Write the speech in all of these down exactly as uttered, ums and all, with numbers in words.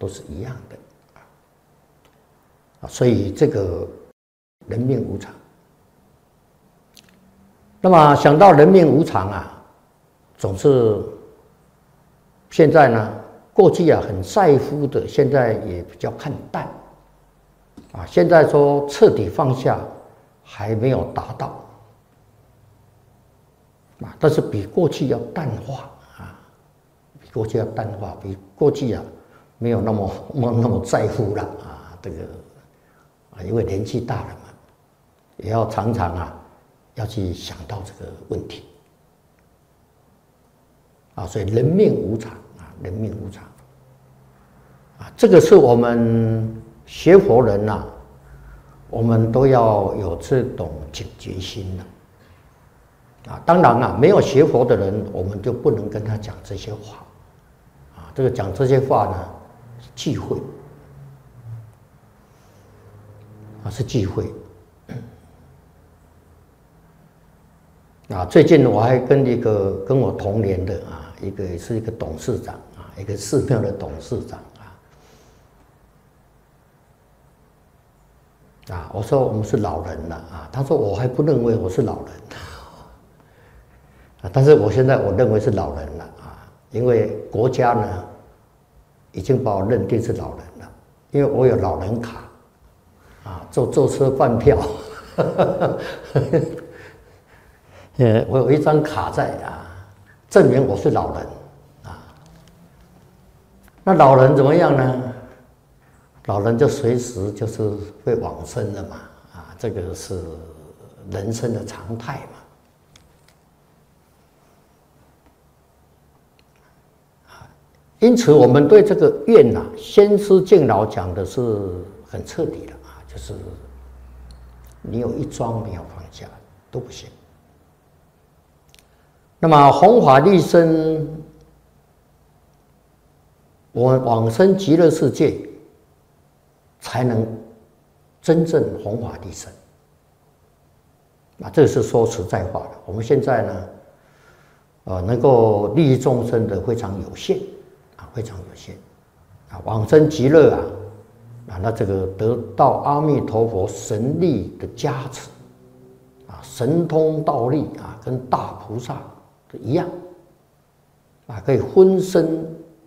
都是一样的啊。所以这个人命无常。那么想到人命无常啊，总是现在呢，过去啊很在乎的，现在也比较看淡啊。现在说彻底放下还没有达到啊，但是比过去要淡化啊，比过去要淡化，比过去啊没有那么那么在乎了啊。这个啊，因为年纪大了嘛，也要常常啊。要去想到这个问题啊，所以人命无常啊，人命无常啊，这个是我们学佛人呐、啊，我们都要有这种警觉心的啊。当然啊，没有学佛的人，我们就不能跟他讲这些话啊。这个讲这些话呢，是忌讳啊，是忌讳。啊，最近我还跟一个跟我同年的啊，一个是一个董事长啊，一个寺庙的董事长啊，啊，我说我们是老人了啊，他说我还不认为我是老人啊，但是我现在我认为是老人了啊，因为国家呢已经把我认定是老人了，因为我有老人卡啊，坐坐车饭票。呃，我有一张卡在啊，证明我是老人啊。那老人怎么样呢？老人就随时就是会往生了嘛，啊，这个是人生的常态嘛。啊，因此我们对这个愿呐，先师敬老讲的是很彻底的啊，就是你有一桩没有放下都不行。那么弘法利生，我往生极乐世界，才能真正弘法利生。啊，这是说实在话的。我们现在呢，呃，能够利益众生的非常有限，啊，非常有限。啊，往生极乐啊，啊，那这个得到阿弥陀佛神力的加持，啊，神通道力啊，跟大菩萨一样啊，可以分身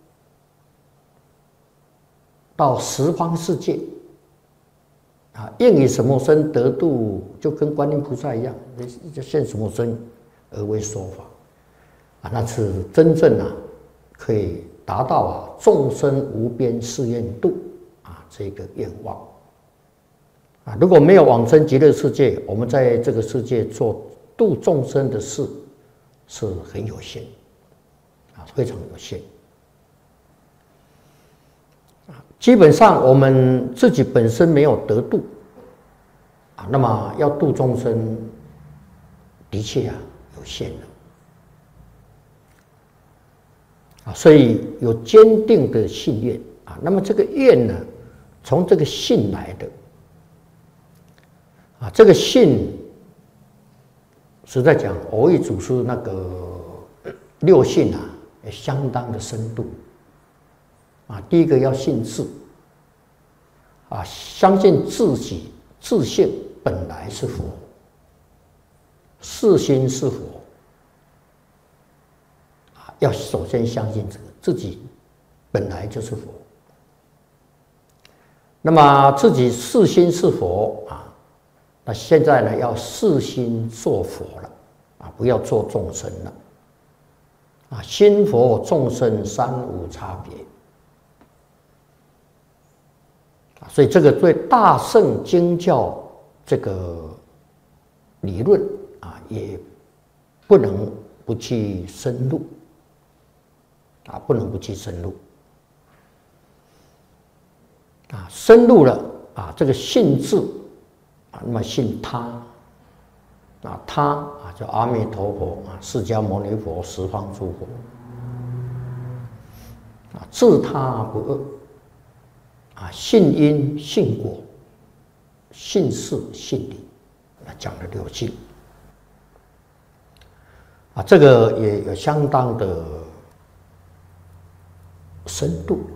到十方世界啊，应以什么身得度，就跟观音菩萨一样，就现什么身而为说法啊，那是真正啊，可以达到啊众生无边誓愿度啊这个愿望啊。如果没有往生极乐世界，我们在这个世界做度众生的事。是很有限，啊，非常有限，啊，基本上我们自己本身没有得度，啊，那么要度众生，的确啊有限的，啊，所以有坚定的信愿啊，那么这个愿呢，从这个信来的，啊，这个信。实在讲，蕅益祖师那个六信啊，也相当的深度啊。第一个要信自啊，相信自己自性本来是佛，是心是佛啊。要首先相信这个自己本来就是佛。那么自己是心是佛啊。那现在呢，要视心做佛了啊，不要做众生了啊。心佛众生三无差别啊，所以这个对大乘经教这个理论啊，也不能不去深入啊，不能不去深入啊，深入了啊，这个信字。那么信他啊，他啊叫阿弥陀佛啊，释迦牟尼佛，十方诸佛啊，自他不二啊，信因信果，信事信理，那讲了六信啊，这个也有相当的深度。